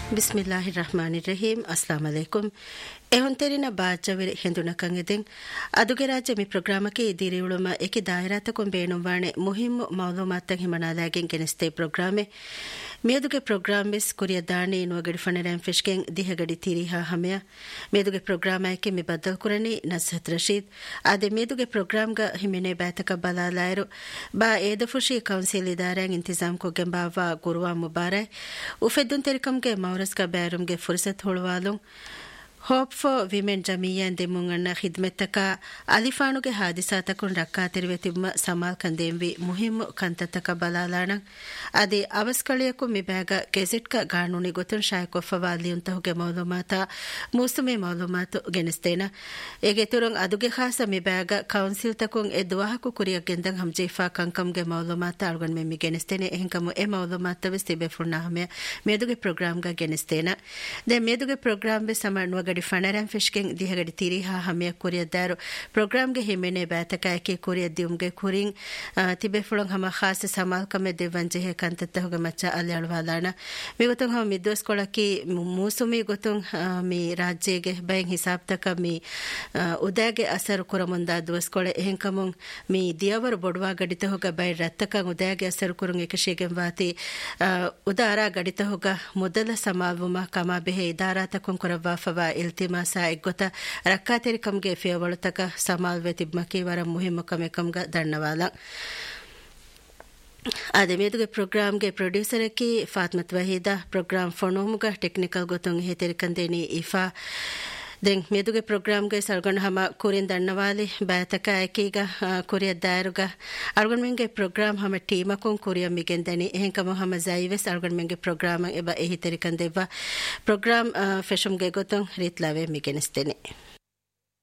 ಬಿಸ್ಮಿಲ್ಲಾಹಿರ್ರಹ್ಮಾನಿರ್ರಹೀಂ. ಅಸ್ಲಾಂ ಅಲೈಕುಂ. ಎಹೊಂತೆರಿನ ಬಾಜವರಿ ಹೆಂದುನಕಂಗೆದೆಂ ಅದುಗೆ ರಾಜ್ಯ ಮಿ ಪ್ರೋಗ್ರಾಮಕ್ಕೆ ಇದಿರಿಯುಳುಮ ಏಕೆ ದಾಯರಾತಕೊಂ ಬೇಣುವಾಣೆ ಮುಹಿಮ್ಮು ಮೌಲೂಮಾತ್ತಂ ಹಿಮನಾಲಾಗೆಂ ಗೆನೆಸ್ತೆ ಪ್ರೋಗ್ರಾಮೆ ಮೇದುಗೆ ಪ್ರೋಗ್ರಾಮ್ ಬೆಸ್ ಕುರಿಯ ದಾಣಿ ನುವಗಡಿ ಫಣೆರಾಂ ಫಿಶ್ಗೆಂ ದಿಹಗಡಿ ತಿರಿಹಾ ಹಮೆಯ ಮೇದುಗೆ ಪ್ರೋಗ್ರಾಮ್ ಆಯ್ಕೆ ಮಿ ಬದ್ದಲ್ ಕುರಣಿ ನಸ್ಹತ್ ರಶೀದ್ ಆದೆ ಮೇದುಗೆ ಪ್ರೋಗ್ರಾಮ್ಗ ಹಿಮೆನೆ ಬ್ಯಾತಕ ಬಲಾಲಾಯರು ಬಾ ಏದಫುಶಿ council ಇದಾರ್ಯಾಂ ಇಂತಿಜಾಮ್ ಕೊಗೆಂ Bawa ಗುರುವಾ ಮುಬಾರೈ ಉಫೆದ್ದುನ್ ತೆರಿಕಂಗೆ ಮೌರಸ್ಕ ಬ್ಯಾರುಮ್ಗೆ ಫುರ್ಸತ್ ಹೊಳುವಾಲುಂ hope for women ಜಮೀಯನ್ ದೆಮುಂಗಣ್ಣ ಖಿದ್ಮೆತ್ತಕ ಅಲಿಫಾನುಗೆ ಹಾದಿಸಾತಕುನ್ ರಕ್ಕಾ ತೆರಿವೆತಿಮ್ಮ ಸಮಾಲ್ ಕಂದೇಂವಿ ಮುಹಿಮ್ಮು ಕಂತತಕ ಬಲಾಲಾಣ ಅದೆ ಅವಸ್ಕಳಿಯಕು ಮಿಬ್ಯಾಗ ಗೆಜೆಟ್ಕ ಗಾಣುನಿ ಗೊತುನ್ ಶಾಯಕೊಫವಾಲಿಯುಂತಹುಗೆ ಮೌಲೂಮಾತ ಮೂಸುಮೆ ಮೌಲೂಮಾತು ಗೆನಿಸ್ತೇನ ಎಗೆ ತುರುಂ ಅದುಗೆ ಖಾಸ ಮಿಬ್ಯಾಗ ಕೌನ್ಸಿಲ್ ತಕುನ್ ಎ ದುವಾಹಕು ಕುರಿಯ ಗೆಂದಂ ಹಮ್ಜೀಫಾ ಕಂಕಂಗೆ ಮೌಲೂಮಾತ ಅಳ್ಗನ್ ಮೆಮ್ಮಿ ಗೆನಿಸ್ತೇನೆ ಎಹಂಕಮು ಎ ಮೌಲೂಮಾತ ವೆಸ್ ತಿಬೆಫುನ್ನಾ ಹಮೆ ಮೇದುಗೆ ಪ್ರೋಗ್ರಾಮ್ಗ ಗೆನಿಸ್ತೇನ ದೆ ಮೇದುಗೆ ಪ್ರೋಗ್ರಾಮ್ ಬೆ ಸಮಣ್ಣುವ ಗಡಿ ಫಣೆರಾಂ ಫಿಶ್ಗೆಂ ದಿಹಗಡಿ ತಿರಿಹಾ ಹಮೆಯ ಕುರಿಯದ್ದಾರು ಪ್ರೋಗ್ರಾಮ್ಗೆ ಹಿಮೆನೆ ಬ್ಯಾತಕಾಯಕೆ ಕುರಿಯದ್ದಿಯುಮ್ಗೆ ಕುರಿಂ ತಿಬೆಫುಳಂ ಹಮ ಖಾಸ ಸಮಾಲ್ ಕಮೆ ದೆವಂಜೆಹೆ ಕಂತತ್ತಹುಗೆ ಮಚ್ಚ ಅಲ್ಯಾಳುವಾಲಾಣ ಮಿಗೊತುಂ ಹಮ ಮಿದ್ದೋಸ್ಕೊಳಕಿ ಮೂಸುಮಿ ಗೊತುಂ ಮಿ ರಾಜ್ಯಗೆ ಬೈಂ ಹಿಸಾಬ್ತಕ ಮಿ ಉದಾಗೆ ಅಸರು ಕುರಮುಂದಾ ದುವಸ್ಕೊಳೆ ಎಹೆಂಕಮುಂ ಮಿ ದಿಯವರು ಬೊಡುವಾ ಗಡಿತಹುಗ ಬೈ ರತ್ತಕಂ ಉದಾಗೆ ಅಸರು ಕುರುಂ ಏಕಶೇಗೆಂ ವಾತಿ ಉದಾರಾ ಗಡಿತಹುಗ ಮೊದಲ ಸಮಾಲ್ವುಮ ಕಮಾ ಬೆಹೆ ಇದಾರಾತಕುಂ ಕುರವಾಫವಾ ಇಲ್ತಿಮಾಸಾ ಎಗ್ಗೊತ ರಕ್ಕಾತೆರಿಕಂಗೆ ಫಿಯವಳುತಕ ಸಮಾಲ್ವೆ ತಿಬ್ಮಕಿ ವರ ಮುಹಿಮ್ಮು ಕಮೆಕಂಗ ದಣ್ಣವಾಲ ಆದೆ ಮೇದುಗೆ ಪ್ರೋಗ್ರಾಮ್ಗೆ ಪ್ರೊಡ್ಯೂಸರಕಿ ಫಾತ್ಮತ್ ವಹೀದಾ ಪ್ರೋಗ್ರಾಮ್ ಫೊಣೋಮುಗ ಟೆಕ್ನಿಕಲ್ ಗೊತುಂ ಹೇತೆರಿಕಂದೇನಿ ಇಫಾ ದೆಂ ಮೇದುಗೆ ಪ್ರೋಗ್ರಾಮ್ಗೆ ಸಲ್ಗಣ ಹಮ ಕುರಿನ್ ದಣ್ಣವಾಲಿ ಬ್ಯಾತಕ ಆಯ್ಕೀಗ ಕುರಿಯದ್ದಾರುಗ ಅಳ್ಗಣ ಮೆಂಗೆ ಪ್ರೋಗ್ರಾಮ್ ಹಮ ಟೀಮಕುಂ ಕುರಿಯ ಮಿಗೆಂದನಿ ಎಹೆಂಕಮ ಹಮ ಜೈವೆಸ್ ಅಳ್ಗಣ ಮೆಂಗೆ ಪ್ರೋಗ್ರಾಮ್ ಎಬ ಎಹಿತೆರಿಕಂದೆವ್ವ ಪ್ರೋಗ್ರಾಮ್ ಫೆಶುಮ್ಗೆ ಗೊತುಂ ರೀತ್ಲಾವೆ ಮಿಗೆನಿಸ್ತೇನೆ